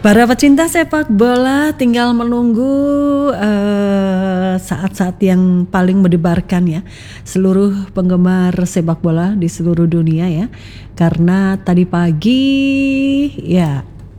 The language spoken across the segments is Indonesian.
Para pecinta sepak bola tinggal menunggu saat-saat yang paling mendebarkan ya seluruh penggemar sepak bola di seluruh dunia ya. Karena tadi pagi ya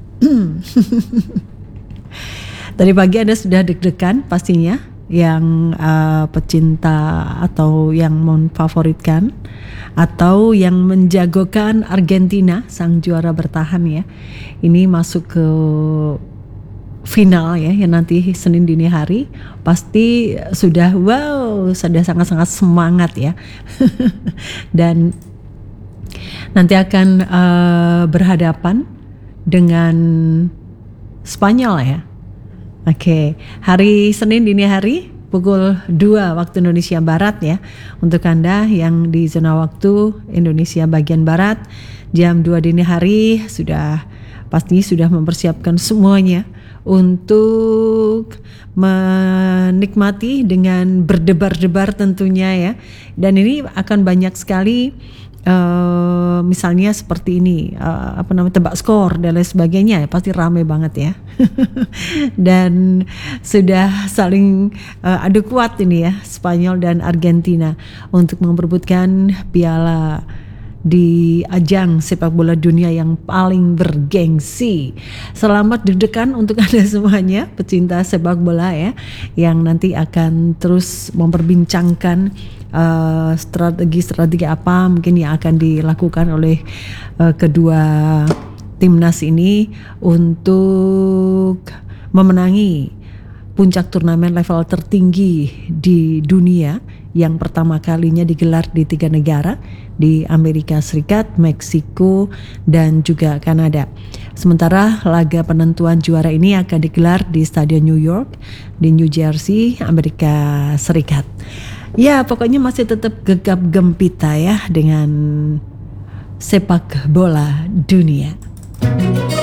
tadi pagi Anda sudah deg-degan pastinya yang pecinta atau yang memfavoritkan atau yang menjagokan Argentina sang juara bertahan ya. Ini masuk ke final ya yang nanti Senin dini hari pasti sudah sangat-sangat semangat ya. Dan nanti akan berhadapan dengan Spanyol ya. Oke, hari Senin dini hari pukul 2 waktu Indonesia Barat ya. Untuk Anda yang di zona waktu Indonesia bagian Barat, jam 2 dini hari pasti sudah mempersiapkan semuanya untuk menikmati dengan berdebar-debar tentunya ya. Dan ini akan banyak sekali misalnya seperti ini tebak skor dan lain sebagainya ya, pasti ramai banget ya. Dan sudah saling adu kuat ini ya Spanyol dan Argentina untuk memperebutkan piala di ajang sepak bola dunia yang paling bergengsi. Selamat deg-degan untuk Anda semuanya pecinta sepak bola ya, yang nanti akan terus memperbincangkan strategi apa mungkin yang akan dilakukan oleh kedua timnas ini untuk memenangi puncak turnamen level tertinggi di dunia yang pertama kalinya digelar di 3 negara, di Amerika Serikat, Meksiko, dan juga Kanada. Sementara laga penentuan juara ini akan digelar di Stadion New York di New Jersey, Amerika Serikat. Ya, pokoknya masih tetap gegap gempita ya dengan sepak bola dunia.